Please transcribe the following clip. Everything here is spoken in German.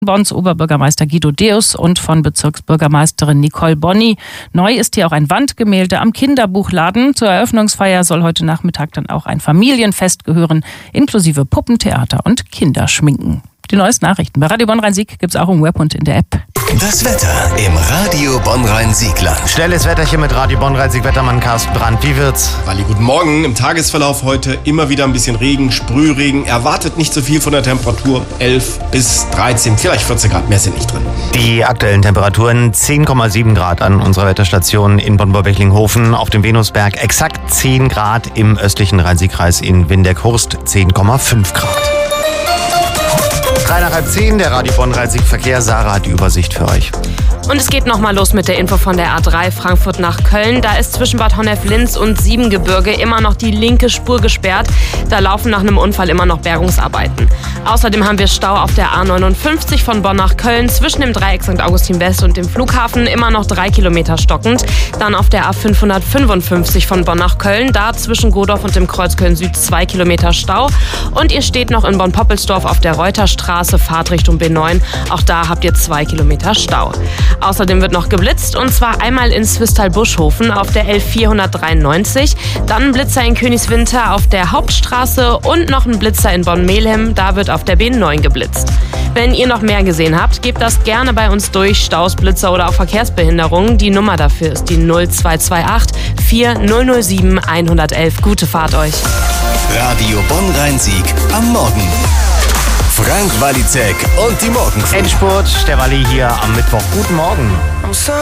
Bonns Oberbürgermeister Guido Deus und von Bezirksbürgermeisterin Nicole Bonni. Neu ist hier auch ein Wandgemälde am Kinderbuchladen. Zur Eröffnungsfeier soll heute Nachmittag dann auch ein Familienfest gehören, inklusive Puppentheater und Kinderschminken. Die neuesten Nachrichten bei Radio Bonn-Rhein-Sieg gibt's auch im Web und in der App. Das Wetter im Radio Bonn-Rhein-Sieg-Land. Schnelles Wetterchen mit Radio Bonn-Rhein-Sieg-Wettermann Carsten Brandt. Wie wird's? Walli, guten Morgen. Im Tagesverlauf heute immer wieder ein bisschen Regen, Sprühregen. Erwartet nicht so viel von der Temperatur. 11 bis 13, vielleicht 14 Grad, mehr sind nicht drin. Die aktuellen Temperaturen 10,7 Grad an unserer Wetterstation in Bonn-Borbeckling-Hofen. Auf dem Venusberg exakt 10 Grad, im östlichen Rhein-Sieg-Kreis in Windeck-Hurst 10,5 Grad. 9:30, der Radio Bonn-Rhein-Sieg-Verkehr. Sarah hat die Übersicht für euch. Und es geht nochmal los mit der Info von der A3 Frankfurt nach Köln. Da ist zwischen Bad Honnef-Linz und Siebengebirge immer noch die linke Spur gesperrt. Da laufen nach einem Unfall immer noch Bergungsarbeiten. Außerdem haben wir Stau auf der A59 von Bonn nach Köln zwischen dem Dreieck St. Augustin West und dem Flughafen, immer noch 3 Kilometer stockend. Dann auf der A555 von Bonn nach Köln, da zwischen Godorf und dem Kreuz Köln Süd 2 Kilometer Stau. Und ihr steht noch in Bonn-Poppelsdorf auf der Reuterstraße, Fahrtrichtung B9. Auch da habt ihr 2 Kilometer Stau. Außerdem wird noch geblitzt, und zwar einmal in Swistal-Buschhofen auf der L493, dann ein Blitzer in Königswinter auf der Hauptstraße und noch ein Blitzer in Bonn-Melhem, da wird auf der B9 geblitzt. Wenn ihr noch mehr gesehen habt, gebt das gerne bei uns durch, Staus, Blitzer oder auch Verkehrsbehinderungen. Die Nummer dafür ist die 0228 4007 111. Gute Fahrt euch. Radio Bonn-Rhein-Sieg am Morgen. Frank Walizek und die Morgencrew. Endspurt, der Walli hier am Mittwoch. Guten Morgen.